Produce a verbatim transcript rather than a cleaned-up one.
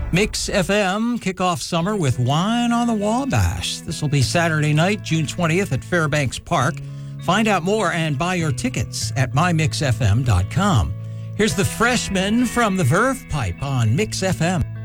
Mix F M kick off summer with Wine on the Wabash. This will be Saturday night, June twentieth at Fairbanks Park. Find out more and buy your tickets at my mix f m dot com. Here's the Freshman from the Verve Pipe on Mix F M.